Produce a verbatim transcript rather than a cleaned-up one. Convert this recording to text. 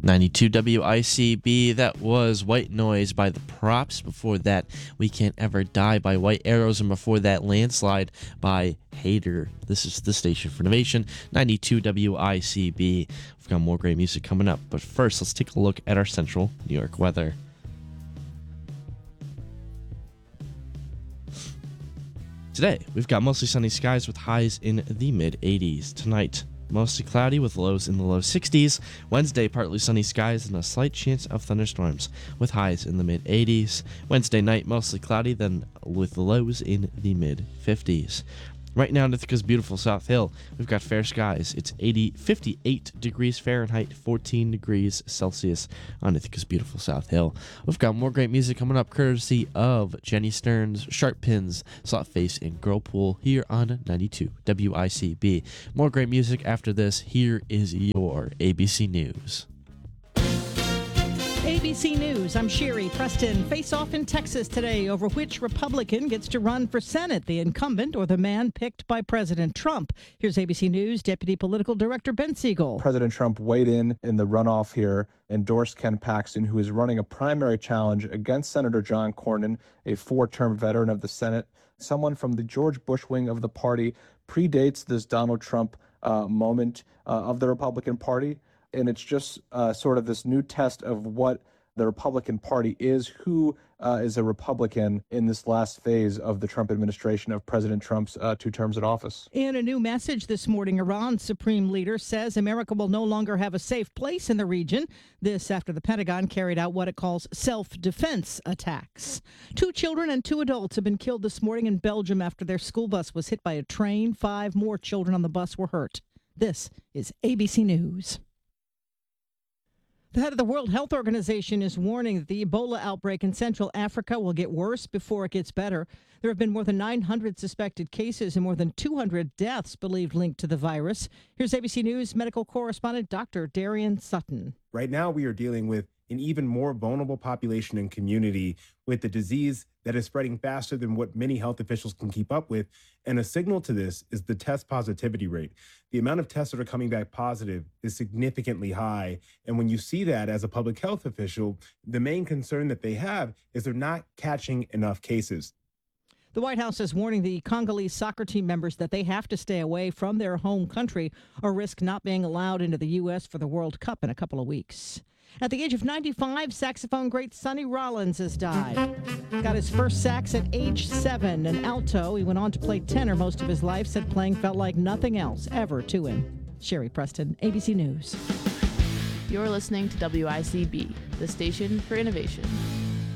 ninety-two W I C B, that was White Noise by The Props. Before that, We Can't Ever Die by White Arrows. And before that, Landslide by Hater. This is the station for innovation, ninety-two W I C B. We've got more great music coming up. But first, let's take a look at our central New York weather. Today, we've got mostly sunny skies with highs in the mid eighties. Tonight, mostly cloudy with lows in the low sixties. Wednesday, partly sunny skies and a slight chance of thunderstorms with highs in the mid eighties. Wednesday night, mostly cloudy, then with lows in the mid fifties. Right now in Ithaca's beautiful South Hill, we've got fair skies. It's eighty, fifty-eight degrees Fahrenheit, fourteen degrees Celsius on Ithaca's beautiful South Hill. We've got more great music coming up courtesy of Jenny Stearns, Sharp Pins, Slotface, and Girlpool here on ninety-two W I C B. More great music after this. Here is your A B C News. A B C News, I'm Sherry Preston. Face off in Texas today over which Republican gets to run for Senate, the incumbent or the man picked by President Trump. Here's A B C News Deputy Political Director Ben Siegel. President Trump weighed in in the runoff here, endorsed Ken Paxton, who is running a primary challenge against Senator John Cornyn, a four-term veteran of the Senate, someone from the George Bush wing of the party, predates this Donald Trump uh, moment uh, of the Republican Party. And it's just uh, sort of this new test of what the Republican Party is, who uh, is a Republican in this last phase of the Trump administration of President Trump's uh, two terms in office. In a new message this morning, Iran's supreme leader says America will no longer have a safe place in the region. This after the Pentagon carried out what it calls self-defense attacks. Two children and two adults have been killed this morning in Belgium after their school bus was hit by a train. Five more children on the bus were hurt. This is A B C News. The head of the World Health Organization is warning that the Ebola outbreak in Central Africa will get worse before it gets better. There have been more than nine hundred suspected cases and more than two hundred deaths believed linked to the virus. Here's A B C News medical correspondent Doctor Darian Sutton. Right now, we are dealing with an even more vulnerable population and community with the disease that is spreading faster than what many health officials can keep up with. And a signal to this is the test positivity rate. The amount of tests that are coming back positive is significantly high. And when you see that as a public health official, the main concern that they have is they're not catching enough cases. The White House is warning the Congolese soccer team members that they have to stay away from their home country or risk not being allowed into the U S for the World Cup in a couple of weeks. At the age of ninety-five, saxophone great Sonny Rollins has died. Got his first sax at age seven, an alto. He went on to play tenor most of his life, said playing felt like nothing else ever to him. Sherry Preston, A B C News. You're listening to W I C B, the station for innovation.